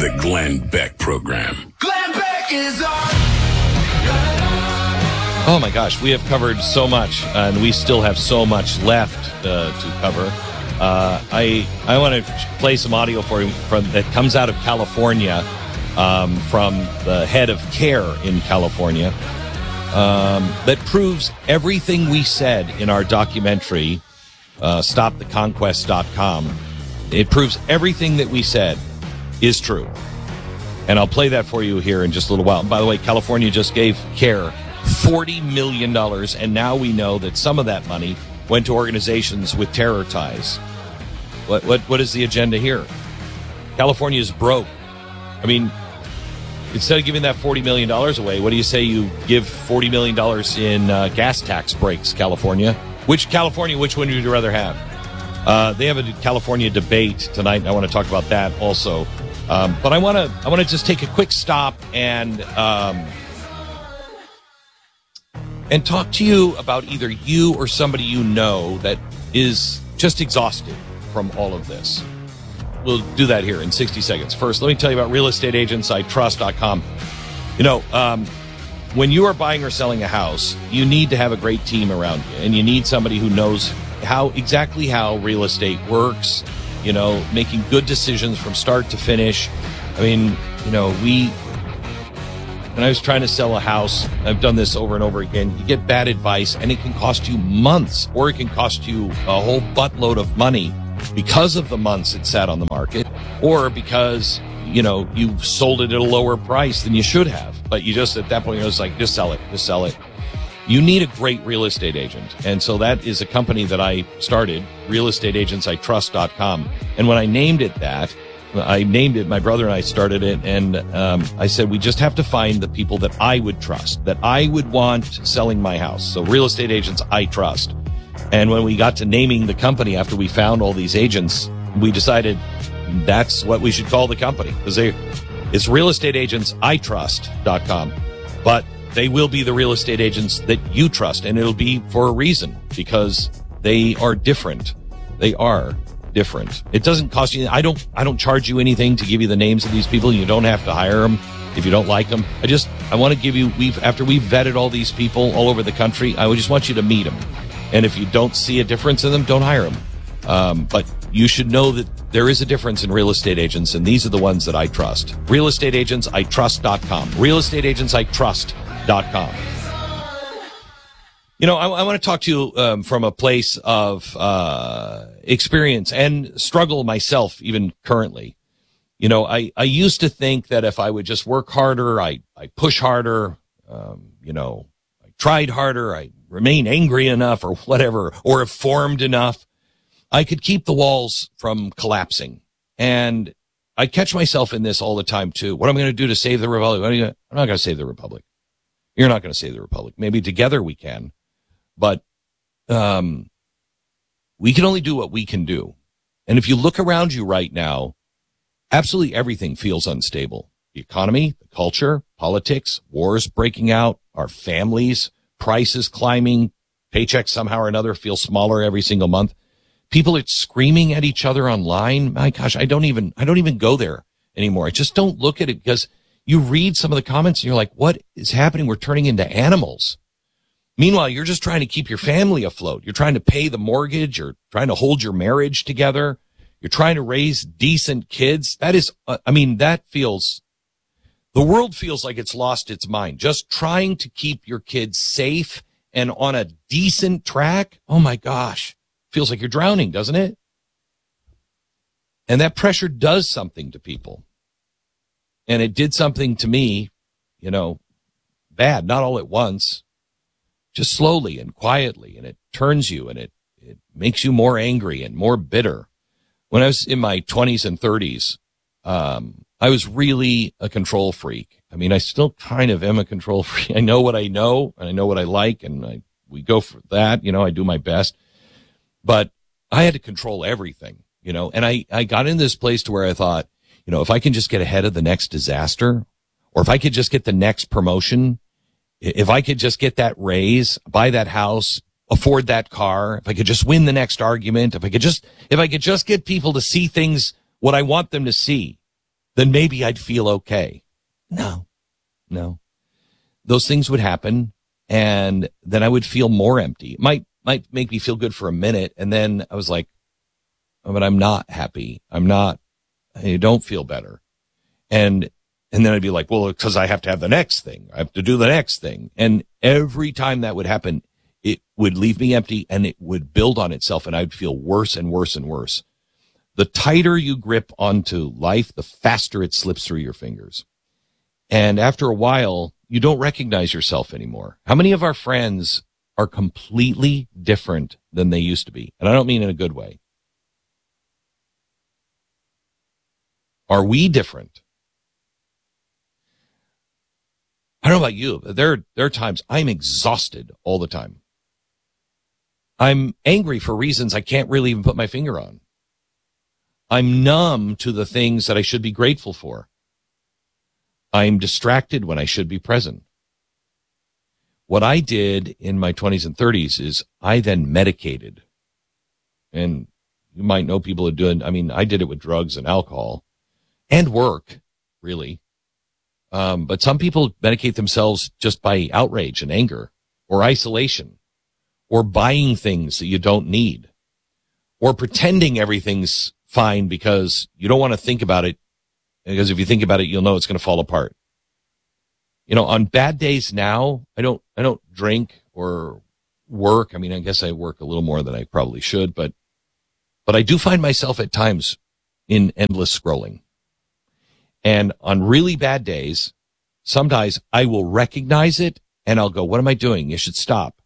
The Glenn Beck Program. Glenn Beck is on. Oh my gosh, we have covered so much, and we still have so much left to cover. I want to play some audio for you that comes out of California, from the head of CARE in California, that proves everything we said in our documentary, StopTheConquest.com. It proves everything that we said is true. And I'll play that for you here in just a little while. And by the way, California just gave CARE $40 million, and now we know that some of that money went to organizations with terror ties. What is the agenda here? California is broke. I mean, instead of giving that $40 million away, what do you say you give $40 million in gas tax breaks, California? Which one would you rather have? They have a California debate tonight, and I want to talk about that also. But I want to just take a quick stop and talk to you about either you or somebody you know that is just exhausted from all of this. We'll do that here in 60 seconds. First, let me tell you about realestateagentsitrust.com. You know, when you are buying or selling a house, you need to have a great team around you, and you need somebody who knows exactly how real estate works, you know, making good decisions from start to finish. I mean, you know, when I was trying to sell a house, I've done this over and over again, you get bad advice and it can cost you months, or it can cost you a whole buttload of money because of the months it sat on the market, or because, you know, you sold it at a lower price than you should have. But you just, at that point, it was like, just sell it. You need a great real estate agent. And so that is a company that I started, realestateagentsitrust.com. And when I named it that, my brother and I started it, and I said, we just have to find the people that I would trust, that I would want selling my house. So Real Estate Agents I Trust. And when we got to naming the company after we found all these agents, we decided that's what we should call the company, because it's realestateagentsitrust.com. But they will be the real estate agents that you trust, and it'll be for a reason, because they are different. They are different. It doesn't cost you. I don't charge you anything to give you the names of these people. You don't have to hire them if you don't like them. I want to give you, after we've vetted all these people all over the country, I just want you to meet them. And if you don't see a difference in them, don't hire them. But you should know that there is a difference in real estate agents, and these are the ones that I trust. realestateagentsitrust.com. realestateagentsitrust.com. You know, I want to talk to you from a place of experience and struggle myself, even currently. You know, I used to think that if I would just work harder, I push harder, you know, I tried harder, I remain angry enough or whatever, or have formed enough, I could keep the walls from collapsing. And I catch myself in this all the time too. What am I going to do to save the Republic? I'm not going to save the Republic. You're not going to save the Republic. Maybe together we can. But we can only do what we can do. And if you look around you right now, absolutely everything feels unstable. The economy, the culture, politics, wars breaking out, our families, prices climbing, paychecks somehow or another feel smaller every single month. People are screaming at each other online. My gosh, I don't even go there anymore. I just don't look at it, because you read some of the comments and you're like, what is happening? We're turning into animals. Meanwhile, you're just trying to keep your family afloat. You're trying to pay the mortgage. You're trying to hold your marriage together. You're trying to raise decent kids. That is, the world feels like it's lost its mind. Just trying to keep your kids safe and on a decent track. Oh my gosh. Feels like you're drowning, doesn't it? And that pressure does something to people. And it did something to me, you know, bad, not all at once, just slowly and quietly. And it turns you, and it makes you more angry and more bitter. When I was in my 20s and 30s, I was really a control freak. I mean, I still kind of am a control freak. I know what I know, and I know what I like, and we go for that. You know, I do my best. But I had to control everything, you know, and I got in this place to where I thought, you know, if I can just get ahead of the next disaster, or if I could just get the next promotion, if I could just get that raise, buy that house, afford that car, if I could just win the next argument, if I could just get people to see things what I want them to see, then maybe I'd feel okay. No. Those things would happen, and then I would feel more empty. It might make me feel good for a minute, and then I was like, oh, but I'm not happy. I don't feel better. And then I'd be like, well, because I have to have the next thing. I have to do the next thing. And every time that would happen, it would leave me empty, and it would build on itself, and I'd feel worse and worse and worse. The tighter you grip onto life, the faster it slips through your fingers. And after a while, you don't recognize yourself anymore. How many of our friends are completely different than they used to be? And I don't mean in a good way. Are we different? I don't know about you, but there are times I'm exhausted all the time. I'm angry for reasons I can't really even put my finger on. I'm numb to the things that I should be grateful for. I'm distracted when I should be present. What I did in my 20s and 30s is I then medicated. And you might know people are doing, I did it with drugs and alcohol and work, really. But some people medicate themselves just by outrage and anger or isolation or buying things that you don't need or pretending everything's fine because you don't want to think about it, because if you think about it, you'll know it's going to fall apart. On bad days now, I don't drink or work. I guess I work a little more than I probably should, but I do find myself at times in endless scrolling. And on really bad days, sometimes I will recognize it and I'll go, what am I doing? You should stop.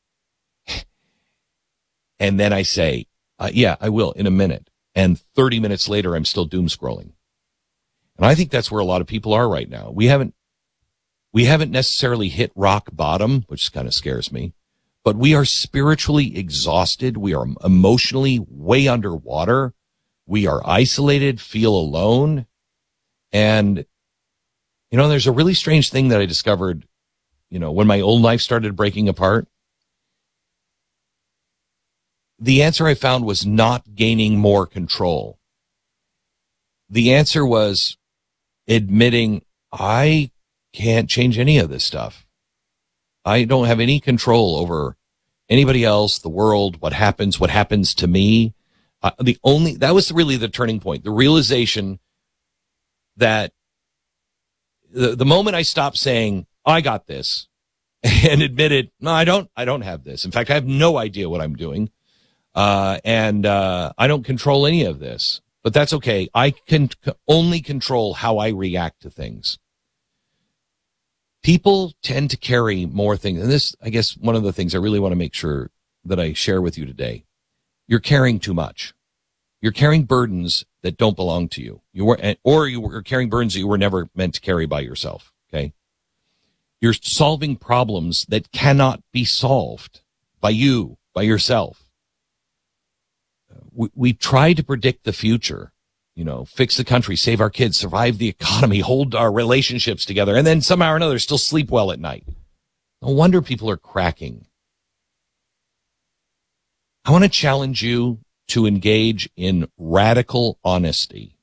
And then I say, yeah, I will in a minute. And 30 minutes later, I'm still doom scrolling. And I think that's where a lot of people are right now. We haven't necessarily hit rock bottom, which kind of scares me, but we are spiritually exhausted. We are emotionally way underwater. We are isolated, feel alone. And, there's a really strange thing that I discovered, when my old life started breaking apart. The answer I found was not gaining more control. The answer was admitting I can't change any of this stuff. I don't have any control over anybody else, the world, what happens to me. That was really the turning point, the realization that the moment I stopped saying, I got this, and admitted, no, I don't have this. In fact, I have no idea what I'm doing. And I don't control any of this, but that's okay. I can only control how I react to things. People tend to carry more things. And this, I guess, one of the things I really want to make sure that I share with you today. You're carrying too much. You're carrying burdens that don't belong to you. You're carrying burdens that you were never meant to carry by yourself. Okay. You're solving problems that cannot be solved by you, by yourself. We try to predict the future, fix the country, save our kids, survive the economy, hold our relationships together, and then somehow or another still sleep well at night. No wonder people are cracking. I want to challenge you to engage in radical honesty.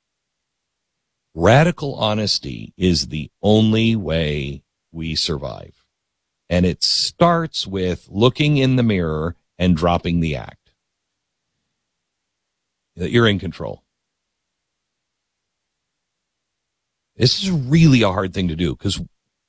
Radical honesty is the only way we survive. And it starts with looking in the mirror and dropping the act. That you're in control. This is really a hard thing to do because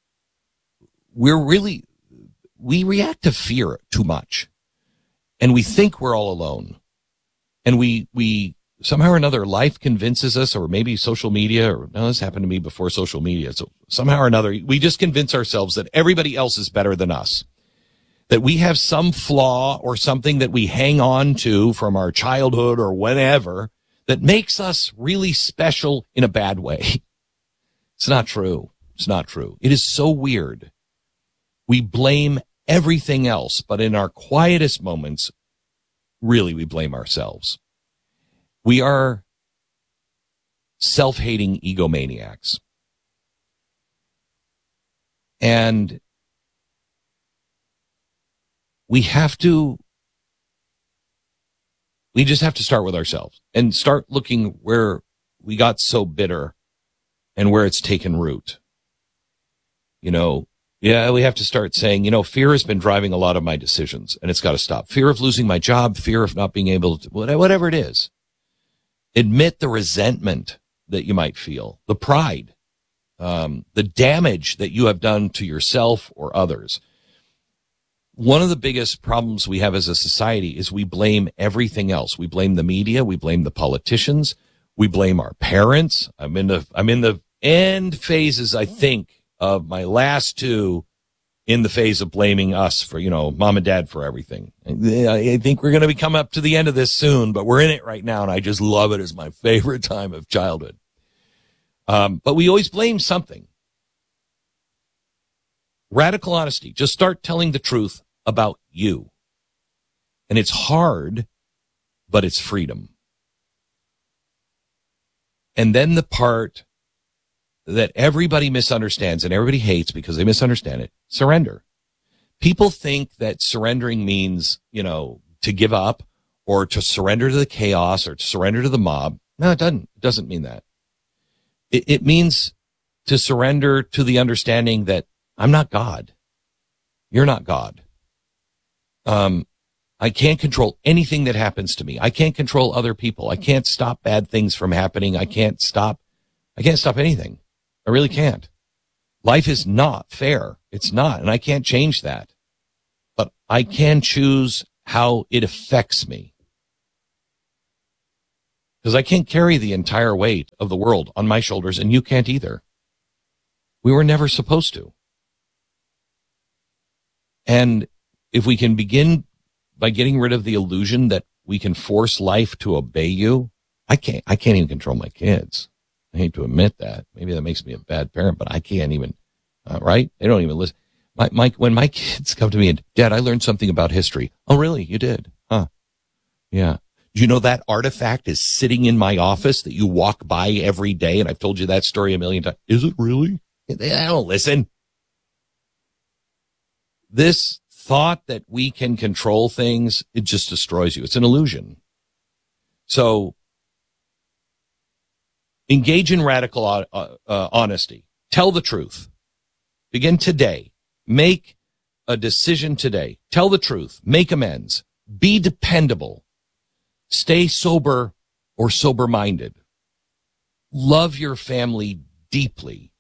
we react to fear too much, and we think we're all alone, and we somehow or another life convinces us, or maybe social media, or no, this happened to me before social media. So somehow or another, we just convince ourselves that everybody else is better than us. That we have some flaw or something that we hang on to from our childhood or whatever that makes us really special in a bad way. It's not true. It's not true. It is so weird. We blame everything else, but in our quietest moments, really we blame ourselves. We are self-hating egomaniacs. And we just have to start with ourselves and start looking where we got so bitter and where it's taken root. You know, yeah, we have to start saying, you know, fear has been driving a lot of my decisions, and it's got to stop. Fear of losing my job, fear of not being able to, whatever it is. Admit the resentment that you might feel, the pride, the damage that you have done to yourself or others. One of the biggest problems we have as a society is we blame everything else. We blame the media. We blame the politicians. We blame our parents. I'm in the end phases, I think, of my last two in the phase of blaming us for, you know, mom and dad for everything. I think we're going to be coming up to the end of this soon, but we're in it right now, and I just love it as my favorite time of childhood. But we always blame something. Radical honesty. Just start telling the truth about you. And it's hard, but it's freedom. And then the part that everybody misunderstands and everybody hates because they misunderstand it, surrender. People think that surrendering means, you know, to give up or to surrender to the chaos or to surrender to the mob. No, it doesn't. It doesn't mean that. It means to surrender to the understanding that I'm not God. You're not God. I can't control anything that happens to me. I can't control other people. I can't stop bad things from happening. I can't stop anything. I really can't. Life is not fair. It's not, and I can't change that. But I can choose how it affects me. Because I can't carry the entire weight of the world on my shoulders, and you can't either. We were never supposed to. And if we can begin by getting rid of the illusion that we can force life to obey you, I can't even control my kids. I hate to admit that. Maybe that makes me a bad parent, but I can't even, right? They don't even listen. When my kids come to me and, Dad, I learned something about history. Oh, really? You did? Huh? Yeah. Do you know that artifact is sitting in my office that you walk by every day? And I've told you that story a million times. Is it really? I don't listen. This thought that we can control things, it just destroys you. It's an illusion. So engage in radical honesty. Tell the truth. Begin today. Make a decision today. Tell the truth. Make amends. Be dependable. Stay sober or sober-minded. Love your family deeply.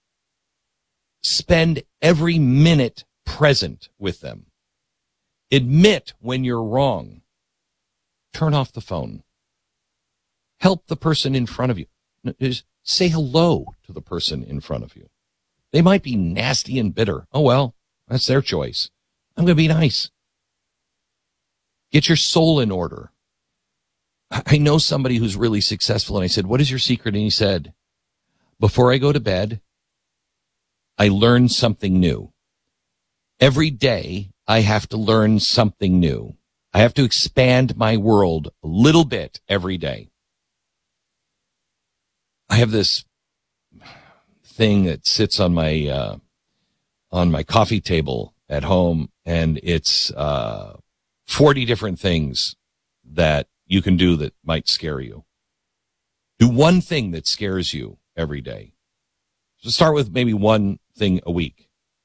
Spend every minute present with them. Admit when you're wrong. Turn off the phone. Help the person in front of you. Just say hello to the person in front of you. They might be nasty and bitter. Oh, well, that's their choice. I'm going to be nice. Get your soul in order. I know somebody who's really successful, and I said, what is your secret? And he said, before I go to bed, I learn something new. Every day, I have to learn something new. I have to expand my world a little bit every day. I have this thing that sits on my coffee table at home, and it's 40 different things that you can do that might scare you. Do one thing that scares you every day. So start with maybe one thing a week.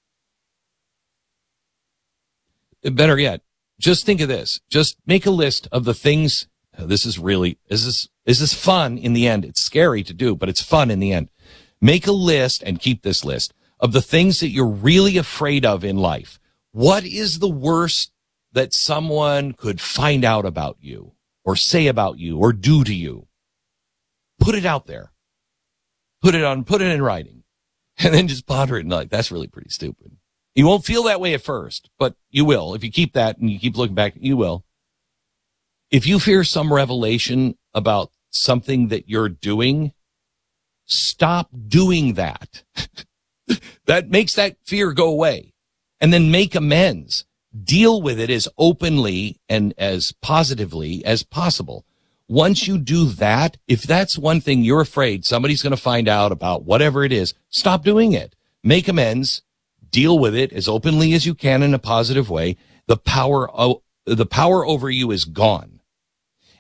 Better yet, just think of this. Just make a list of the things. This is fun in the end. It's scary to do, but it's fun in the end. Make a list and keep this list of the things that you're really afraid of in life. What is the worst that someone could find out about you or say about you or do to you? Put it out there. Put it in writing, and then just ponder it and like, that's really pretty stupid. You won't feel that way at first, but you will. If you keep that and you keep looking back, you will. If you fear some revelation about something that you're doing, stop doing that. That makes that fear go away. And then make amends. Deal with it as openly and as positively as possible. Once you do that, if that's one thing you're afraid somebody's going to find out about, whatever it is, stop doing it. Make amends. Deal with it as openly as you can in a positive way. The power over you is gone.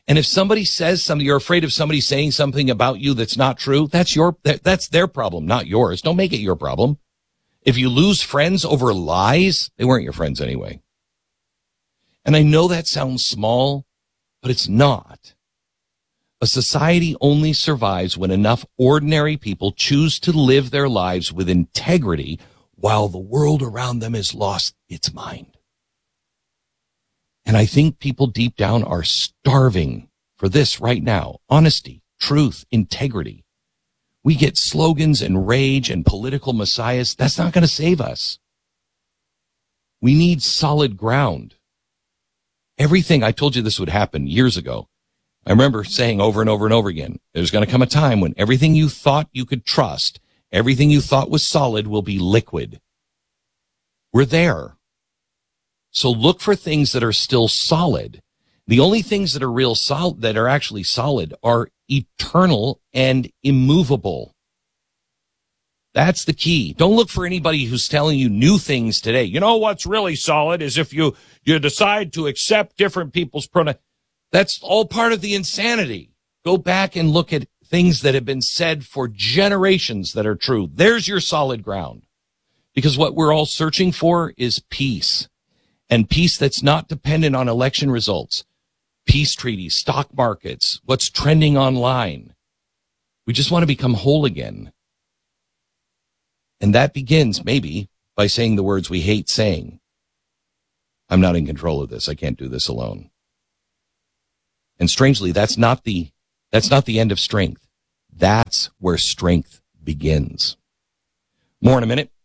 And if somebody says something, you're afraid of somebody saying something about you that's not true, that's their problem, not yours. Don't make it your problem. If you lose friends over lies, they weren't your friends anyway. And I know that sounds small, but it's not. A society only survives when enough ordinary people choose to live their lives with integrity while the world around them has lost its mind. And I think people deep down are starving for this right now. Honesty, truth, integrity. We get slogans and rage and political messiahs. That's not going to save us. We need solid ground. Everything, I told you this would happen years ago. I remember saying over and over and over again, there's going to come a time when everything you thought you could trust, everything you thought was solid will be liquid. We're there. So look for things that are still solid. The only things that are real solid, that are actually solid, are eternal and immovable. That's the key. Don't look for anybody who's telling you new things today. You know what's really solid is if you decide to accept different people's pronouns. That's all part of the insanity. Go back and look at things that have been said for generations that are true. There's your solid ground. Because what we're all searching for is peace. And peace that's not dependent on election results. Peace treaties, stock markets, what's trending online. We just want to become whole again. And that begins, maybe, by saying the words we hate saying. I'm not in control of this. I can't do this alone. And strangely, that's not the end of strength. That's where strength begins. More in a minute.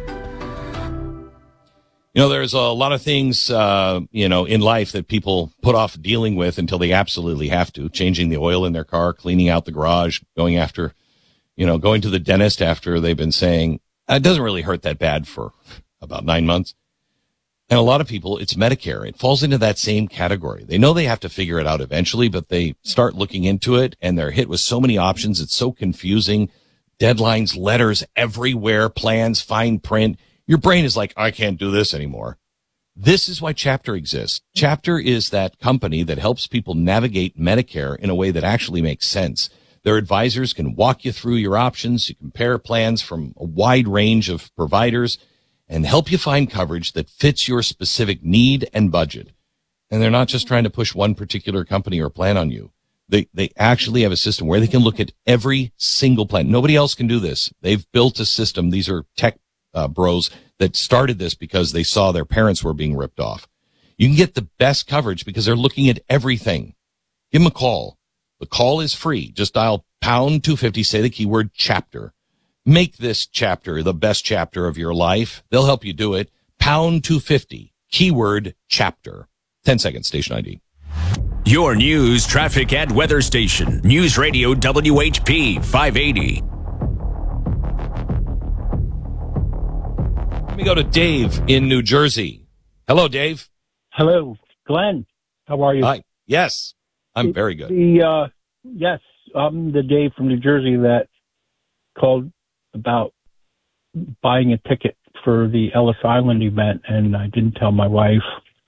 You know, there's a lot of things, in life that people put off dealing with until they absolutely have to. Changing the oil in their car, cleaning out the garage, going to the dentist after they've been saying, it doesn't really hurt that bad for about 9 months. And a lot of people, it's Medicare. It falls into that same category. They know they have to figure it out eventually, but they start looking into it and they're hit with so many options. It's so confusing. Deadlines, letters everywhere, plans, fine print. Your brain is like, I can't do this anymore. This is why Chapter exists. Chapter is that company that helps people navigate Medicare in a way that actually makes sense. Their advisors can walk you through your options. You compare plans from a wide range of providers and help you find coverage that fits your specific need and budget. And they're not just trying to push one particular company or plan on you. They actually have a system where they can look at every single plan. Nobody else can do this. They've built a system. These are tech bros that started this because they saw their parents were being ripped off. You can get the best coverage because they're looking at everything. Give them a call. The call is free. Just dial pound 250, say the keyword chapter. Make this chapter the best chapter of your life. They'll help you do it. Pound 250, keyword chapter. 10 seconds, station ID. Your news, traffic, and weather station. News Radio WHP 580. Let me go to Dave in New Jersey. Hello, Dave. Hello, Glenn. How are you? Hi. Yes, I'm very good. Yes, I'm the Dave from New Jersey that called about buying a ticket for the Ellis Island event, and I didn't tell my wife.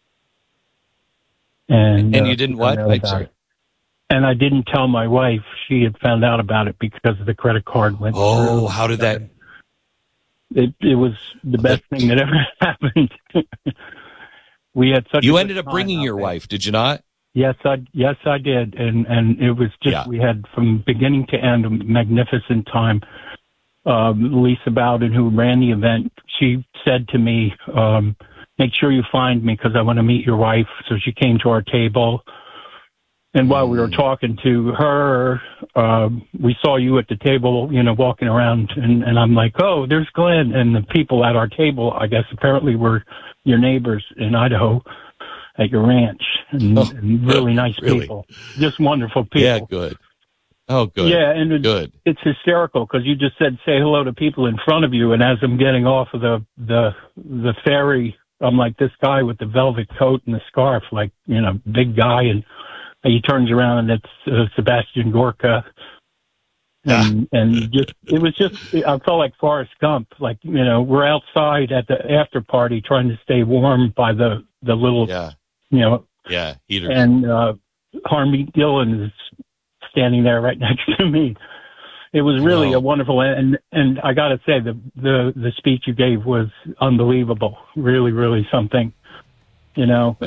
And you didn't what? I'm sorry. And I didn't tell my wife. She had found out about it because the credit card went through. Oh, how did that? It was the best thing that ever happened. We had such. You ended up bringing your wife, did you not? Yes, I did, and it was just we had from beginning to end a magnificent time. Lisa Bowden, who ran the event, she said to me, "Make sure you find me because I want to meet your wife." So she came to our table, and while we were talking to her, we saw you at the table, walking around, and I'm like, "Oh, there's Glenn," and the people at our table, I guess, apparently were your neighbors in Idaho at your ranch, and really nice people, just wonderful people. Yeah, good. Oh, good. Yeah, and good. It's hysterical because you just said say hello to people in front of you, and as I'm getting off of the ferry, I'm like this guy with the velvet coat and the scarf, like big guy, and he turns around and it's Sebastian Gorka, and just it was just I felt like Forrest Gump, like we're outside at the after party trying to stay warm by the little heater, and Harmony Dillon is standing there right next to me. It was really a wonderful, and I got to say, the speech you gave was unbelievable. Really, really something. We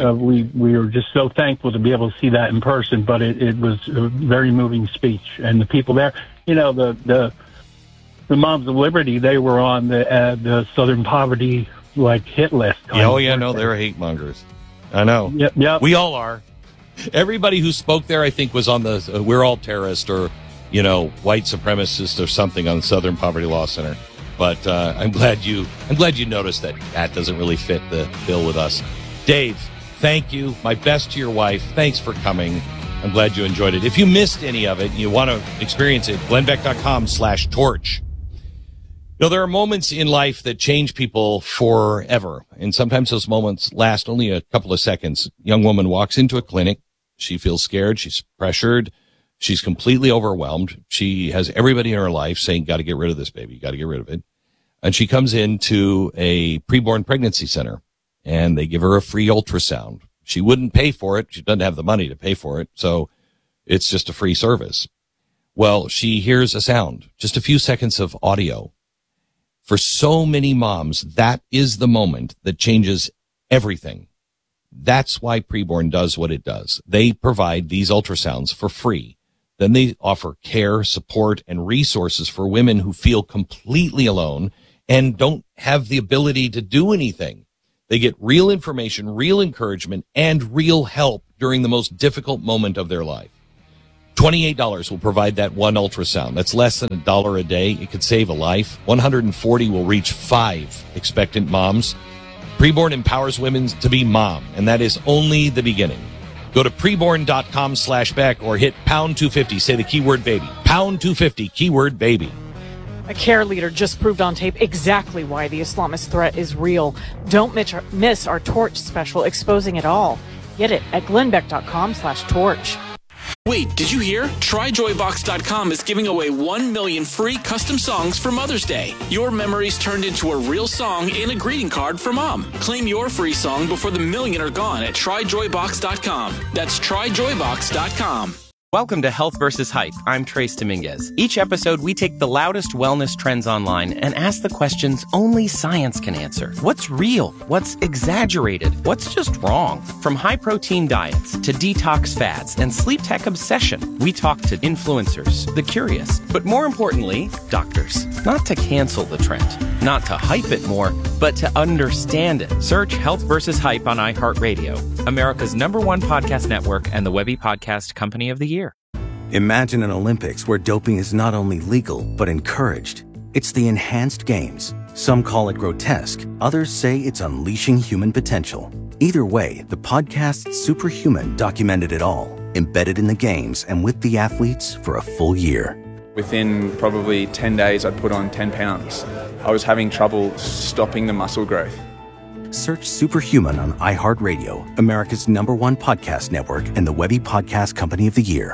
were just so thankful to be able to see that in person, but it was a very moving speech. And the people there, the Moms of Liberty, they were on the Southern Poverty hit list. They're hate mongers. I know. Yep. We all are. Everybody who spoke there, I think, was on the we're all terrorists or, white supremacists or something on the Southern Poverty Law Center. But I'm glad you noticed that doesn't really fit the bill with us. Dave, thank you. My best to your wife. Thanks for coming. I'm glad you enjoyed it. If you missed any of it, you want to experience it, glennbeck.com/torch. There are moments in life that change people forever, and sometimes those moments last only a couple of seconds. A young woman walks into a clinic. She feels scared. She's pressured. She's completely overwhelmed. She has everybody in her life saying, got to get rid of this baby. Got to get rid of it. And she comes into a preborn pregnancy center, and they give her a free ultrasound. She wouldn't pay for it. She doesn't have the money to pay for it, so it's just a free service. Well, she hears a sound, just a few seconds of audio. For so many moms, that is the moment that changes everything. That's why Preborn does what it does. They provide these ultrasounds for free. Then they offer care, support, and resources for women who feel completely alone and don't have the ability to do anything. They get real information, real encouragement, and real help during the most difficult moment of their life. $28 will provide that one ultrasound. That's less than $1 a day. It could save a life. $140 will reach 5 expectant moms. Preborn empowers women to be mom, and that is only the beginning. Go to preborn.com/Beck or hit pound 250. Say the keyword baby. Pound 250, keyword baby. A care leader just proved on tape exactly why the Islamist threat is real. Don't miss our Torch special exposing it all. Get it at glennbeck.com/torch. Wait, did you hear? TryJoyBox.com is giving away 1 million free custom songs for Mother's Day. Your memories turned into a real song and a greeting card for Mom. Claim your free song before the million are gone at TryJoyBox.com. That's TryJoyBox.com. Welcome to Health vs. Hype. I'm Trace Dominguez. Each episode, we take the loudest wellness trends online and ask the questions only science can answer. What's real? What's exaggerated? What's just wrong? From high-protein diets to detox fads and sleep tech obsession, we talk to influencers, the curious, but more importantly, doctors. Not to cancel the trend, not to hype it more, but to understand it. Search Health vs. Hype on iHeartRadio, America's #1 podcast network and the Webby Podcast Company of the Year. Imagine an Olympics where doping is not only legal, but encouraged. It's the Enhanced Games. Some call it grotesque. Others say it's unleashing human potential. Either way, the podcast Superhuman documented it all, embedded in the games and with the athletes for a full year. Within probably 10 days, I'd put on 10 pounds. I was having trouble stopping the muscle growth. Search Superhuman on iHeartRadio, America's #1 podcast network and the Webby Podcast Company of the Year.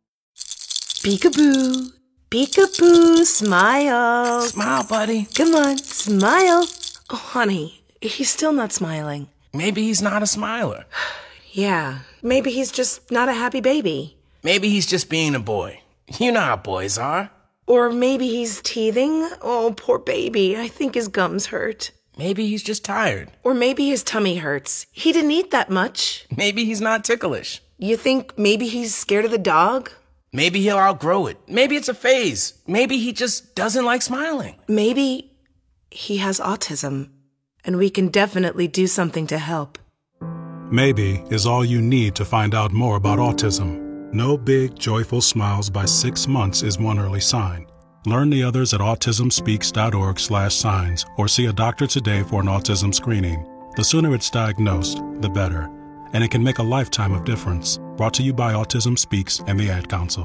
Peekaboo. Peekaboo. Smile. Smile, buddy. Come on, smile. Oh, honey, he's still not smiling. Maybe he's not a smiler. Yeah, maybe he's just not a happy baby. Maybe he's just being a boy. You know how boys are. Or maybe he's teething. Oh, poor baby. I think his gums hurt. Maybe he's just tired. Or maybe his tummy hurts. He didn't eat that much. Maybe he's not ticklish. You think maybe he's scared of the dog? Maybe he'll outgrow it. Maybe it's a phase. Maybe he just doesn't like smiling. Maybe he has autism, and we can definitely do something to help. Maybe is all you need to find out more about autism. No big, joyful smiles by 6 months is one early sign. Learn the others at autismspeaks.org/signs or see a doctor today for an autism screening. The sooner it's diagnosed, the better. And it can make a lifetime of difference. Brought to you by Autism Speaks and the Ad Council.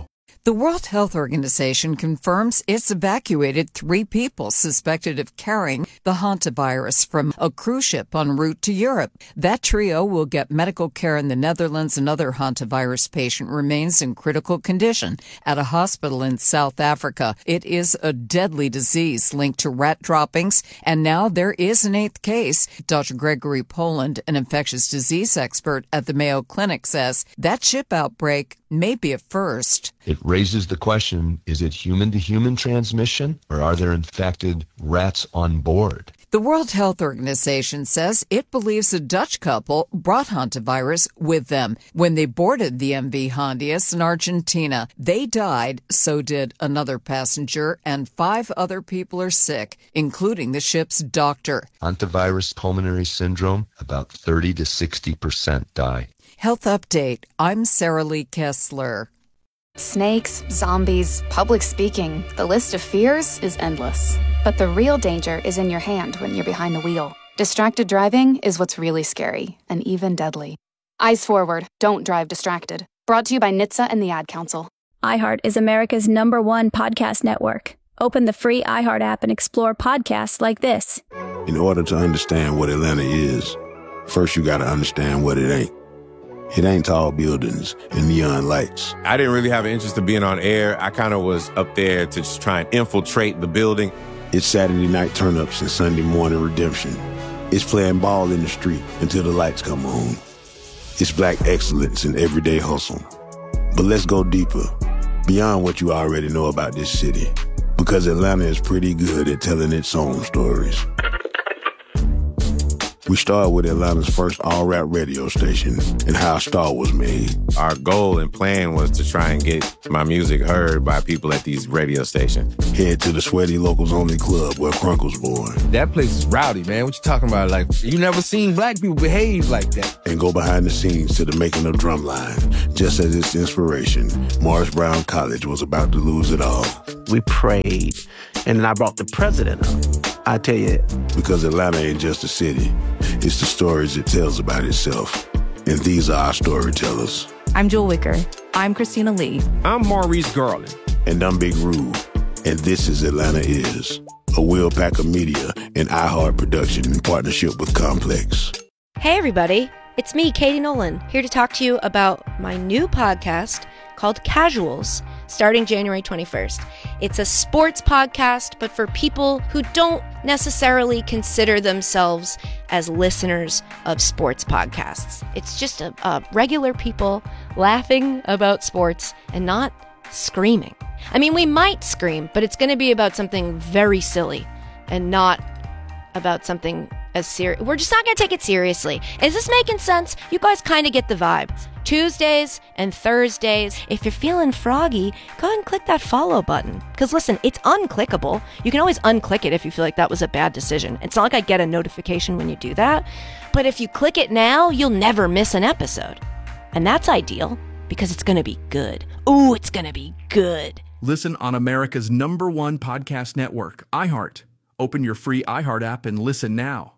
The World Health Organization confirms it's evacuated 3 people suspected of carrying the hantavirus from a cruise ship en route to Europe. That trio will get medical care in the Netherlands. Another hantavirus patient remains in critical condition at a hospital in South Africa. It is a deadly disease linked to rat droppings, and now there is an 8th case. Dr. Gregory Poland, an infectious disease expert at the Mayo Clinic, says that ship outbreak may be a first. It raises the question, is it human-to-human transmission, or are there infected rats on board? The World Health Organization says it believes a Dutch couple brought hantavirus with them when they boarded the MV Hondius in Argentina. They died, so did another passenger, and 5 other people are sick, including the ship's doctor. Hantavirus pulmonary syndrome, about 30 to 60% die. Health Update. I'm Sarah Lee Kessler. Snakes, zombies, public speaking. The list of fears is endless. But the real danger is in your hand when you're behind the wheel. Distracted driving is what's really scary and even deadly. Eyes forward. Don't drive distracted. Brought to you by NHTSA and the Ad Council. iHeart is America's #1 podcast network. Open the free iHeart app and explore podcasts like this. In order to understand what Atlanta is, first you got to understand what it ain't. It ain't tall buildings and neon lights. I didn't really have an interest in being on air. I kind of was up there to just try and infiltrate the building. It's Saturday night turn-ups and Sunday morning redemption. It's playing ball in the street until the lights come on. It's black excellence in everyday hustle. But let's go deeper, beyond what you already know about this city. Because Atlanta is pretty good at telling its own stories. We started with Atlanta's first all-rap radio station and how a star was made. Our goal and plan was to try and get my music heard by people at these radio stations. Head to the Sweaty Locals Only Club where Crunk was born. That place is rowdy, man. What you talking about? Like, you never seen black people behave like that. And go behind the scenes to the making of Drumline. Just as its inspiration, Morris Brown College was about to lose it all. We prayed, and then I brought the president up. I tell you, because Atlanta ain't just a city. It's the stories it tells about itself. And these are our storytellers. I'm Jewel Wicker. I'm Christina Lee. I'm Maurice Garland. And I'm Big Rube. And this is Atlanta Is, a Will Packer Media and iHeart production in partnership with Complex. Hey, everybody. It's me, Katie Nolan, here to talk to you about my new podcast called Casuals, starting January 21st. It's a sports podcast, but for people who don't necessarily consider themselves as listeners of sports podcasts. It's just a regular people laughing about sports and not screaming. I mean, we might scream, but it's going to be about something very silly and not about something as serious. We're just not going to take it seriously. Is this making sense? You guys kind of get the vibe. Tuesdays and Thursdays. If you're feeling froggy, go ahead and click that follow button. Because listen, it's unclickable. You can always unclick it if you feel like that was a bad decision. It's not like I get a notification when you do that. But if you click it now, you'll never miss an episode. And that's ideal because it's going to be good. Ooh, it's going to be good. Listen on America's #1 podcast network, iHeart. Open your free iHeart app and listen now.